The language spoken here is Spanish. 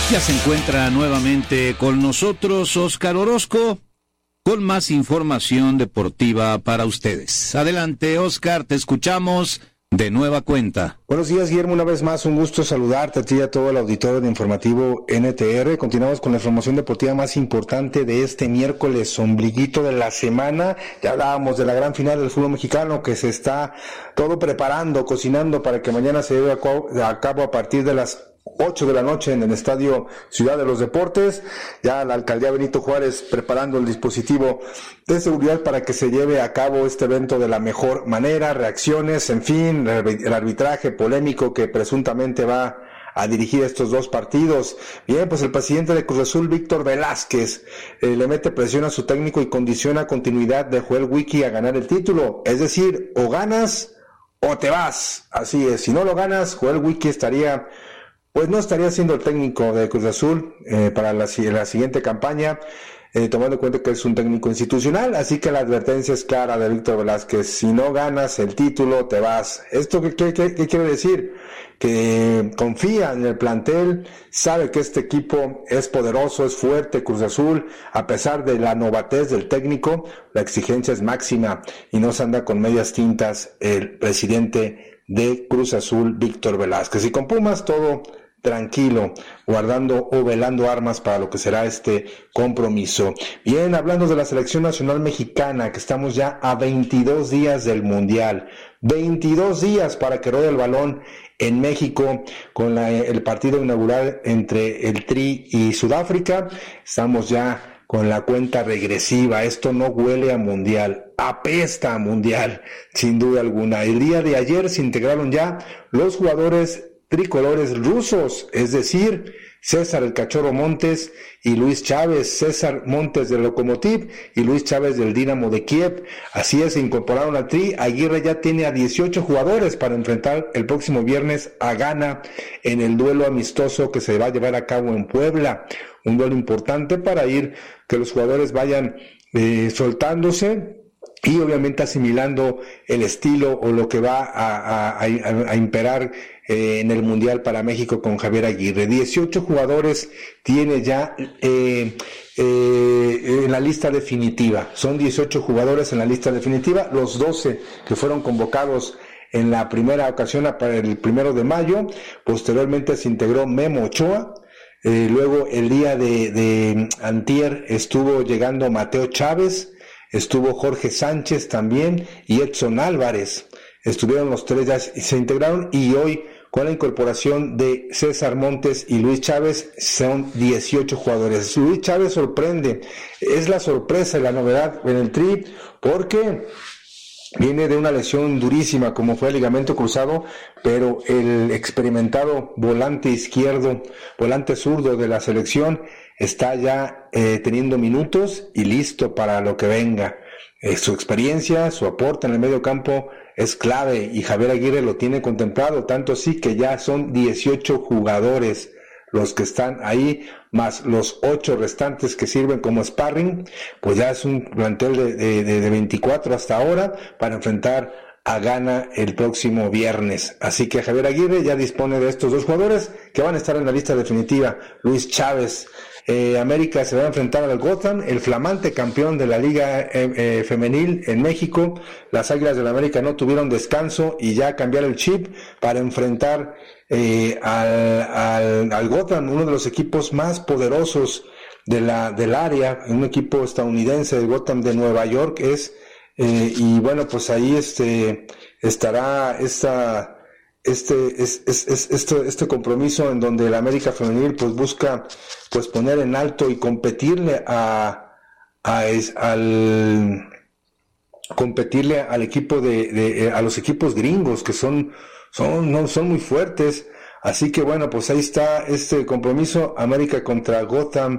Ya se encuentra nuevamente con nosotros Óscar Orozco con más información deportiva para ustedes. Adelante, Óscar, te escuchamos de nueva cuenta. Buenos días, Guillermo, una vez más un gusto saludarte a ti y a todo el auditorio de Informativo NTR. Continuamos con la información deportiva más importante de este miércoles, ombliguito de la semana. Ya hablábamos de la gran final del fútbol mexicano que se está todo preparando, cocinando para que mañana se lleve a cabo a partir de las 8 de la noche en el Estadio Ciudad de los Deportes. Ya la Alcaldía Benito Juárez preparando el dispositivo de seguridad para que se lleve a cabo este evento de la mejor manera, reacciones, en fin, el arbitraje polémico que presuntamente va a dirigir estos dos partidos. Bien, pues el presidente de Cruz Azul, Víctor Velázquez, le mete presión a su técnico y condiciona continuidad de Joel Wiki a ganar el título. Es decir, o ganas o te vas. Así es, si no lo ganas, Joel Wiki no estaría siendo el técnico de Cruz Azul para la siguiente campaña, tomando en cuenta que es un técnico institucional, así que la advertencia es clara de Víctor Velázquez: si no ganas el título, te vas. ¿Esto qué quiere decir? Que confía en el plantel, sabe que este equipo es poderoso, es fuerte, Cruz Azul, a pesar de la novatez del técnico, la exigencia es máxima y no se anda con medias tintas el presidente de Cruz Azul, Víctor Velázquez. Y con Pumas todo tranquilo, guardando o velando armas para lo que será este compromiso. Bien, hablando de la selección nacional mexicana, que estamos ya a 22 días del Mundial, 22 días para que rode el balón en México con el partido inaugural entre el Tri y Sudáfrica. Estamos ya con la cuenta regresiva. Esto no huele a mundial, apesta a mundial, sin duda alguna. El día de ayer se integraron ya los jugadores tricolores rusos, es decir, César el Cachorro Montes y Luis Chávez, César Montes del Lokomotiv y Luis Chávez del Dinamo de Kiev. Así es, se incorporaron al Tri. Aguirre ya tiene a 18 jugadores para enfrentar el próximo viernes a Ghana en el duelo amistoso que se va a llevar a cabo en Puebla. Un duelo importante para que los jugadores vayan soltándose y obviamente asimilando el estilo o lo que va a imperar en el Mundial para México con Javier Aguirre. 18 jugadores tiene ya en la lista definitiva. Son 18 jugadores en la lista definitiva. Los 12 que fueron convocados en la primera ocasión para el 1 de mayo. Posteriormente se integró Memo Ochoa. Luego el día de antier estuvo llegando Mateo Chávez, estuvo Jorge Sánchez también y Edson Álvarez. Estuvieron los tres ya, se integraron, y hoy con la incorporación de César Montes y Luis Chávez son 18 jugadores. Luis Chávez sorprende, es la sorpresa y la novedad en el Tri, porque viene de una lesión durísima como fue el ligamento cruzado, pero el experimentado volante zurdo de la selección está ya teniendo minutos y listo para lo que venga. Su experiencia, su aporte en el medio campo es clave y Javier Aguirre lo tiene contemplado, tanto así que ya son 18 jugadores los que están ahí, más los 8 restantes que sirven como sparring. Pues ya es un plantel de 24 hasta ahora para enfrentar a Ghana el próximo viernes. Así que Javier Aguirre ya dispone de estos dos jugadores que van a estar en la lista definitiva. Luis Chávez. América se va a enfrentar al Gotham, el flamante campeón de la Liga Femenil en México. Las Águilas del América no tuvieron descanso y ya cambiaron el chip para enfrentar al Gotham, uno de los equipos más poderosos del área, un equipo estadounidense, el Gotham de Nueva York es, y bueno, pues ahí estará este compromiso en donde el América Femenil pues busca pues poner en alto y competirle al equipo a los equipos gringos que son muy fuertes. Así que bueno, pues ahí está este compromiso, América contra Gotham